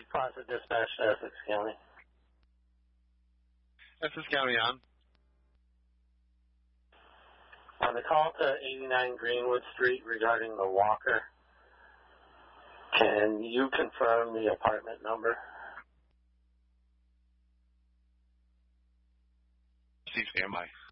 Plaza Dispatch to Essex County. Essex County on. On the call to 89 Greenwood Street regarding the walker, can you confirm the apartment number? Please stand by.